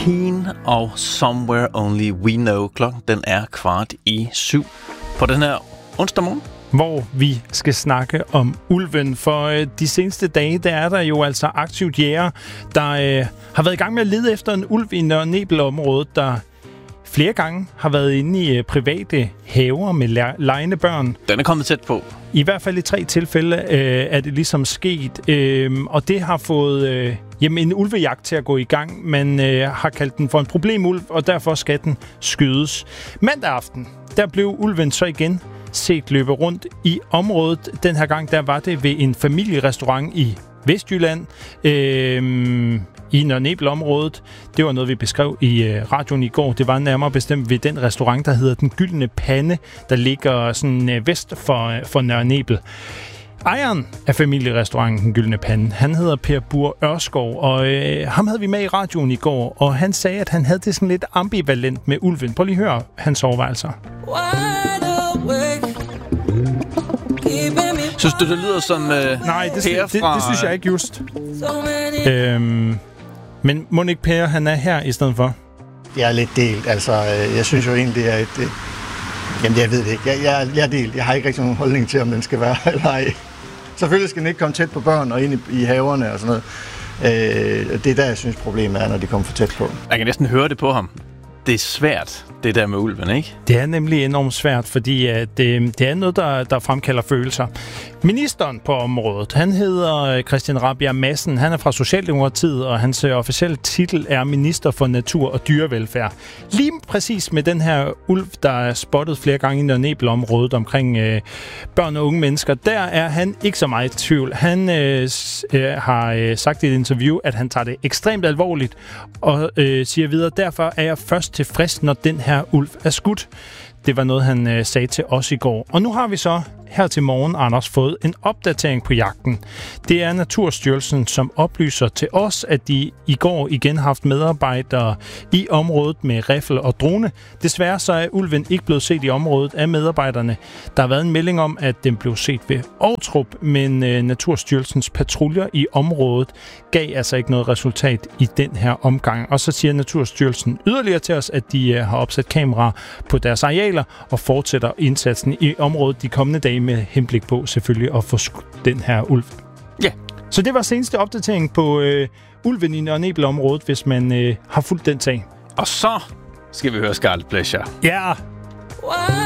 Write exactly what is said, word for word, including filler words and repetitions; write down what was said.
Keen og Somewhere Only We Know. Klokken den er kvart i syv på den her onsdag morgen, hvor vi skal snakke om ulven. For øh, de seneste dage, der er der jo altså aktivt jæger, der øh, har været i gang med at lede efter en ulv i Nørre Nebel-området, der flere gange har været inde i øh, private haver med le- legende børn. Den er kommet tæt på. I hvert fald i tre tilfælde øh, er det ligesom sket, øh, og det har fået øh, jamen, en ulvejagt til at gå i gang. Man øh, har kaldt den for en problemulv, og derfor skal den skydes. Mandag aften, der blev ulven så igen set løbe rundt i området. Den her gang, der var det ved en familierestaurant i Vestjylland, øh, i Nørre Nebel-området. Det var noget, vi beskrev i øh, radioen i går. Det var nærmere bestemt ved den restaurant, der hedder Den Gyldne Pande, der ligger sådan øh, vest for, øh, for Nørre Nebel. Ejeren af familierestauranten Den Gyldne Pande, han hedder Per Bur Ørskov, og øh, ham havde vi med i radioen i går, og han sagde, at han havde det sådan lidt ambivalent med ulven. Prøv lige at høre hans overvejelser. Synes du, det lyder som øh, Nej, det, Per det, det, fra... det synes jeg ikke just. Øhm, men må ikke Per, han er her i stedet for? Jeg er lidt delt. Altså, jeg synes jo egentlig, det er et... Det, jamen, jeg ved det ikke. Jeg, jeg, jeg er delt. Jeg har ikke rigtig nogen holdning til, om den skal være eller ej. Selvfølgelig skal den ikke komme tæt på børn og ind i, i haverne og sådan noget. Øh, det er der, jeg synes, problemet er, når de kommer for tæt på. Jeg kan næsten høre det på ham. Det er svært, det der med ulven, ikke? Det er nemlig enormt svært, fordi at, øh, det er noget, der, der fremkalder følelser. Ministeren på området, han hedder Christian Rabjerg Madsen. Han er fra Socialdemokratiet, og hans officielle titel er Minister for Natur og Dyrevelfærd. Lige præcis med den her ulv, der er spottet flere gange i Nørre Nebel-området omkring øh, børn og unge mennesker, der er han ikke så meget i tvivl. Han øh, øh, har øh, sagt i et interview, at han tager det ekstremt alvorligt, og øh, siger videre, derfor er jeg først tilfreds, når den her ulv er skudt. Det var noget, han øh, sagde til os i går. Og nu har vi så her til morgen, Anders, fået en opdatering på jagten. Det er Naturstyrelsen, som oplyser til os, at de i går igen har haft medarbejdere i området med riffel og drone. Desværre så er ulven ikke blevet set i området af medarbejderne. Der har været en melding om, at den blev set ved Ovtrup, men øh, Naturstyrelsens patruljer i området gav altså ikke noget resultat i den her omgang. Og så siger Naturstyrelsen yderligere til os, at de øh, har opsat kameraer på deres arealer og fortsætter indsatsen i området de kommende dage med henblik på selvfølgelig at få skudt den her ulv. Ja. Så det var seneste opdatering på øh, ulven i Nørre Nebel-området, hvis man øh, har fulgt den sag. Og så skal vi høre Scarlet Pleasure. Ja!